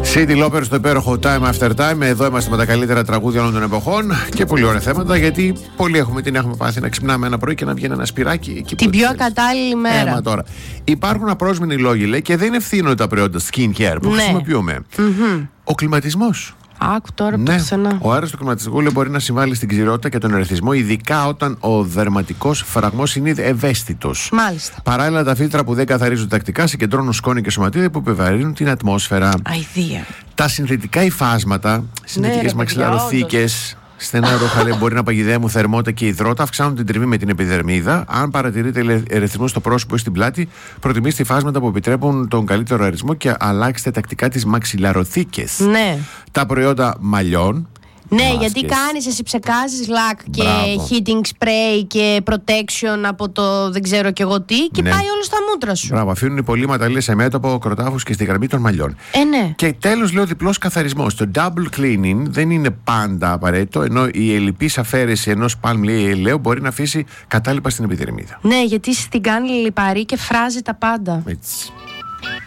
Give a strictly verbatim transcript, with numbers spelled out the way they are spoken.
City Loper στο υπέροχο Time After Time. Εδώ είμαστε με τα καλύτερα τραγούδια όλων των εποχών και πολύ ωραία θέματα, γιατί πολλοί έχουμε την έχουμε πάθει να ξυπνάμε ένα πρωί και να βγαίνει ένα σπυράκι. Την πιο ακατάλληλη μέρα. Έμα τώρα. Υπάρχουν απρόσμενοι λόγοι, λέει, και δεν ευθύνονται τα προϊόντα skin care που ναι. χρησιμοποιούμε. Mm-hmm. Ο κλιματισμός. Άκου τώρα από ναι. το πουθενά. Ο αέρας του κλιματισμού, λέει, μπορεί να συμβάλλει στην ξηρότητα και τον ερεθισμό, ειδικά όταν ο δερματικός φραγμός είναι ευαίσθητος. Μάλιστα. Παράλληλα, τα φίλτρα που δεν καθαρίζουν τακτικά συγκεντρώνουν σκόνη και σωματίδια που επιβαρύνουν την ατμόσφαιρα. Αηδία. Τα συνθετικά υφάσματα, συνθετικές ναι, μαξιλαροθήκες, στενά ρούχα, λέει, μπορεί να παγιδεύουν θερμότητα και υδρότα, αυξάνουν την τριβή με την επιδερμίδα. Αν παρατηρείτε ερεθισμό στο πρόσωπο ή στην πλάτη, προτιμήστε υφάσματα που επιτρέπουν τον καλύτερο αερισμό και αλλάξτε τακτικά τις μαξιλαροθήκες. Ναι. Τα προϊόντα μαλλιών. Ναι, μάσκες. γιατί κάνεις εσύ, ψεκάζεις λακ και Μπράβο. heating spray και protection από το δεν ξέρω και εγώ τι και ναι. πάει όλο στα μούτρα σου. Μπράβο, αφήνουν υπολείμματα, λέει, σε μέτωπο, κροτάφους και στη γραμμή των μαλλιών. Ε, ναι. Και τέλος, λέει, ο διπλός καθαρισμός. Το double cleaning δεν είναι πάντα απαραίτητο, ενώ η ελλειπής αφαίρεση ενός palm, λέει, ελαίου μπορεί να αφήσει κατάλοιπα στην επιδερμίδα. Ναι, γιατί στην κάνει λιπαρή και φράζει τα πάντα. Έτσι.